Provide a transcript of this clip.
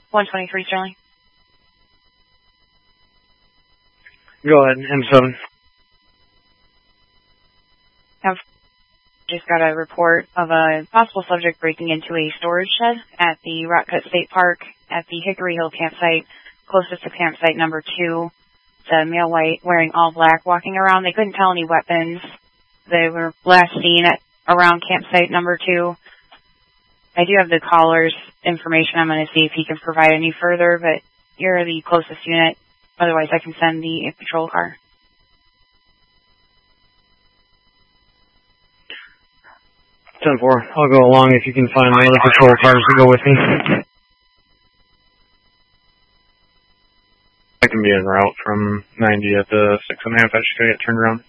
123 Sterling. Go ahead, M7. I've just got a report of a possible subject breaking into a storage shed at the Rock Cut State Park at the Hickory Hill campsite, closest to campsite number 2. It's a male white wearing all black walking around. They couldn't tell any weapons. They were last seen at around campsite number 2. I do have the caller's information. I'm going to see if he can provide any further, but you're the closest unit. Otherwise, I can send the patrol car. Ten-4. I'll go along if you can find one of the patrol cars to go with me. I can be en route from 90 at the 6.5. I just gotta get turned around.